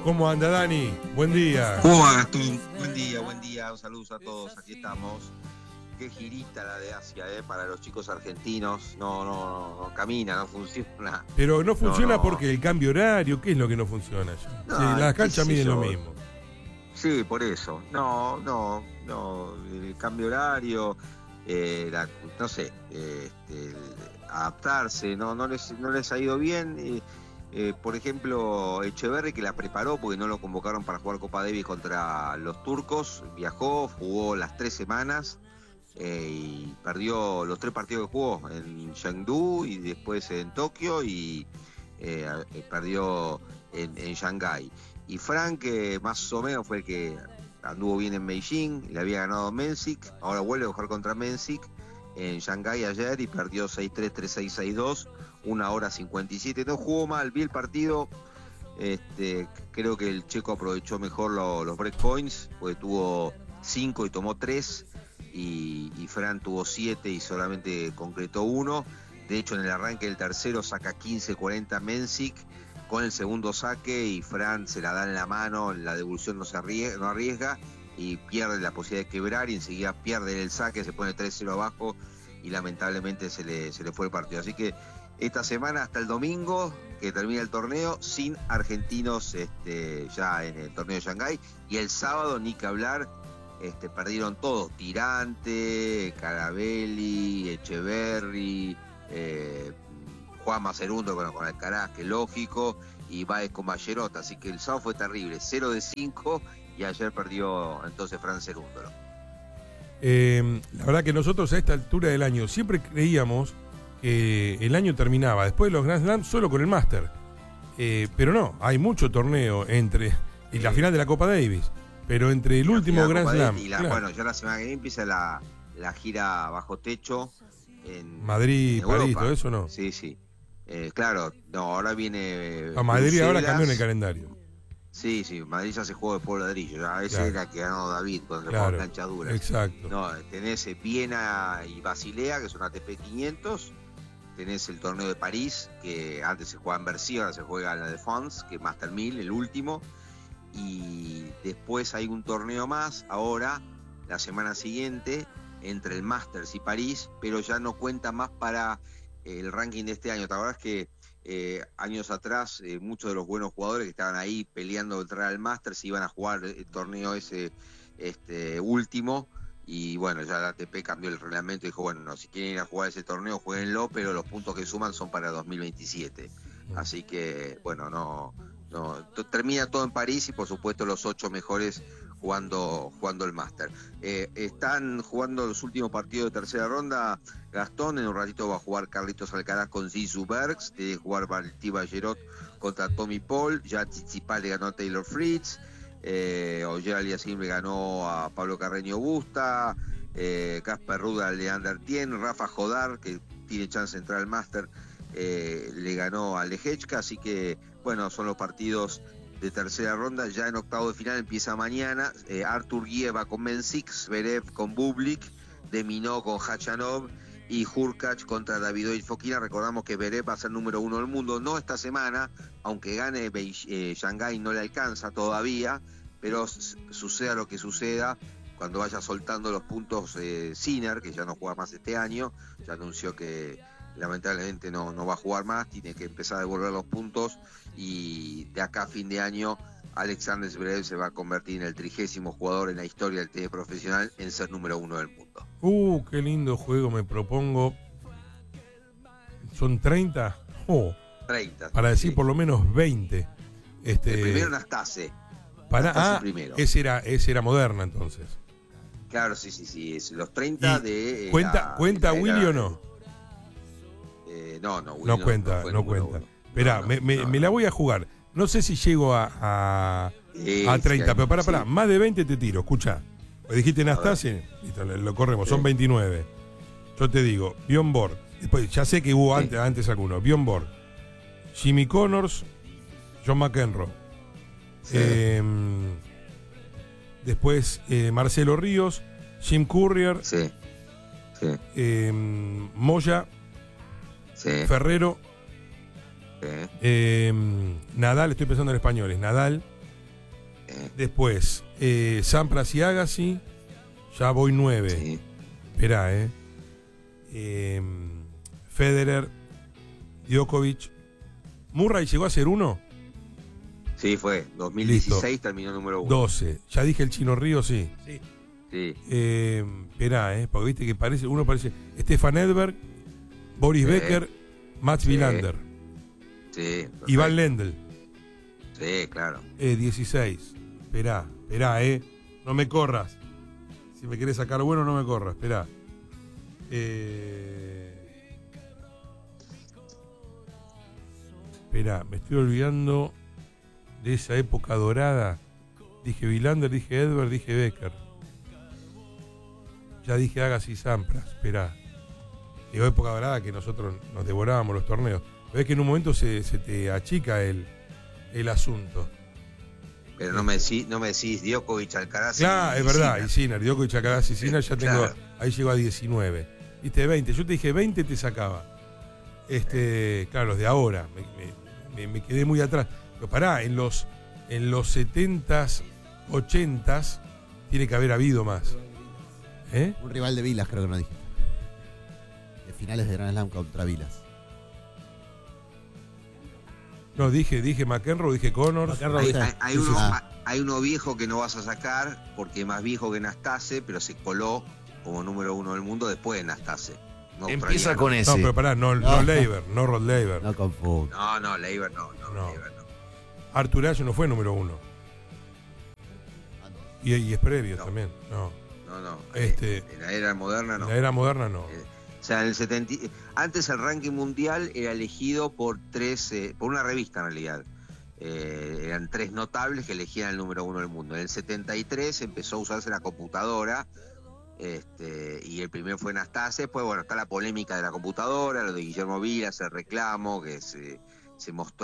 ¿Cómo anda, Dani? Buen día. ¿Cómo va, Gastón? Buen día. Un saludo a todos. Aquí estamos. Qué girita la de Asia, para los chicos argentinos. No camina, no funciona. Pero no funciona No. porque el cambio horario, ¿qué es lo que no funciona? No, Sí, las canchas miden lo mismo. Sí, por eso. No. El cambio horario, no sé, adaptarse, no les ha ido bien. Por ejemplo, Echeverri, que la preparó porque no lo convocaron para jugar Copa Davis contra los turcos, viajó, jugó las 3 semanas y perdió los 3 partidos que jugó en Chengdu y después en Tokio y perdió en Shanghái. Y Frank, que más o menos fue el que anduvo bien en Beijing, le había ganado a Mensik, ahora vuelve a jugar contra Mensik en Shanghái ayer y perdió 6-3, 3-6, 6-2, 1:57. No jugó mal, vi el partido. Creo que el checo aprovechó mejor los breakpoints, porque tuvo 5 y tomó 3, y Fran tuvo 7 y solamente concretó 1. De hecho, en el arranque del tercero saca 15-40 Mensik con el segundo saque y Fran se la da en la mano, en la devolución no arriesga y pierde la posibilidad de quebrar y enseguida pierde el saque, se pone 3-0 abajo y lamentablemente se le fue el partido. Así que esta semana hasta el domingo que termina el torneo sin argentinos ya en el torneo de Shanghái, y el sábado ni que hablar, perdieron todos, Tirante, Carabelli, Echeverri, Juan Macerundo con Alcaraz, que lógico, y Báez con Ballerota, así que el sábado fue terrible, 0-5 y ayer perdió entonces Fran Cerúndolo. La verdad que nosotros a esta altura del año siempre creíamos que el año terminaba después de los Grand Slam solo con el Master, pero no, hay mucho torneo entre y la final de la Copa Davis, pero entre el último Grand Slam claro. Bueno, ya la semana que viene empieza la gira bajo techo en Madrid, en París, Europa. todo eso, ¿no? Sí. Claro, no, ahora viene A Madrid Bruselas. ahora cambió en el calendario. Sí, Madrid ya se juega de polvo ladrillo. Ya ese era que ganó David cuando le jugó cancha dura. Exacto. No, tenés Viena y Basilea, que son ATP 500. Tenés el torneo de París, que antes se jugaba en Bercy, ahora se juega en la de France, que es Master 1000, el último. Y después hay un torneo más, ahora, la semana siguiente, entre el Masters y París, pero ya no cuenta más para el ranking de este año. ¿Te acordás que años atrás muchos de los buenos jugadores que estaban ahí peleando entrar al Masters iban a jugar el torneo ese último? Y bueno, ya la ATP cambió el reglamento y dijo, bueno, no, si quieren ir a jugar ese torneo, jueguenlo, pero los puntos que suman son para 2027. Así que, bueno, no termina todo en París y por supuesto los 8 mejores jugando el Master. Están jugando los últimos partidos de tercera ronda. Gastón, en un ratito va a jugar Carlitos Alcaraz con Zizou Bergs, tiene que jugar Valentín Ballerot contra Tommy Paul, ya Tsitsipas le ganó a Taylor Fritz, Ogier Aliassime le ganó a Pablo Carreño Busta, Casper Ruud a Leander Tien, Rafa Jodar, que tiene chance de entrar al Master, le ganó a Lehechka, así que bueno, son los partidos de tercera ronda. Ya en octavo de final empieza mañana, Artur Guieva con Mensik, Zverev con Bublik, Deminó con Khachanov y Hurkacz contra Davidovich Fokina. Recordamos que Zverev va a ser número 1 del mundo, no esta semana, aunque gane Shanghái no le alcanza todavía, pero suceda lo que suceda, cuando vaya soltando los puntos Sinner, que ya no juega más este año, ya anunció que lamentablemente no va a jugar más, tiene que empezar a devolver los puntos, y de acá a fin de año Alexander Zverev se va a convertir en el 30º jugador en la historia del tenis profesional en ser número 1 del mundo. Qué lindo juego me propongo. ¿Son 30? 30. Para decir sí, por lo menos 20. El primero Nastase. Primero. Ese era Moderna entonces. Claro, sí. Los 30 de... ¿Cuenta Willy o no? No, Willy no cuenta. Esperá, me la voy a jugar. No sé si llego a 30, pero pará, más de 20 te tiro, escucha. Dijiste Nastase, listo, lo corremos, son 29. Yo te digo, Bjorn Borg, después ya sé que hubo antes algunos, Bjorn Borg, Jimmy Connors, John McEnroe, después Marcelo Ríos, Jim Courier, Moya, Ferrero, Nadal, estoy pensando en españoles, Nadal, Después, Sampras y Agassi, ya voy 9. Sí. Esperá, Federer, Djokovic. ¿Murray llegó a ser 1? Sí, fue. 2016 Listo. terminó número 1. 12. Ya dije el Chino Río, sí. Sí. Esperá, porque viste que parece, uno parece Stefan Edberg, Boris Becker, Mats Wilander, Sí. Iván Lendl. Sí, claro. 16. Esperá, no me corras. Si me querés sacar bueno, no me corras. Esperá. Esperá, me estoy olvidando de esa época dorada. Dije Wilander, dije Edberg, dije Becker. Ya dije Agassi y Sampras. Esperá. Llegó época dorada que nosotros nos devorábamos los torneos. Ves que en un momento se te achica el asunto. Pero no me decís Djokovic, Alcaraz. Claro, es verdad. Y Sinner, Djokovic, Alcaraz y Sinner, ya tengo. Claro. Ahí llegó a 19. Viste, 20. Yo te dije 20, te sacaba. Claro, los de ahora. Me quedé muy atrás. Pero pará, en los 70s, 80s, tiene que haber habido más. Un rival de Vilas, creo que no dijiste. De finales de Grand Slam contra Vilas. No, dije McEnroe, dije Connors. Hay uno viejo que no vas a sacar porque es más viejo que Nastase, pero se coló como número 1 del mundo después de Nastase. No Empieza australiano. con ese. No, pero pará, no Laver, no Rod Laver. No confundo. No, Leiber no. Leiber no. Arthur Ashe no fue número 1. Y es previo también. No. En la era moderna no. En la era moderna no. O sea, en el 70, antes el ranking mundial era elegido por una revista en realidad. Eran 3 notables que elegían el número 1 del mundo. En el 73 empezó a usarse la computadora, y el primero fue Nastase. Después, bueno, está la polémica de la computadora, lo de Guillermo Vilas, el reclamo, que se mostró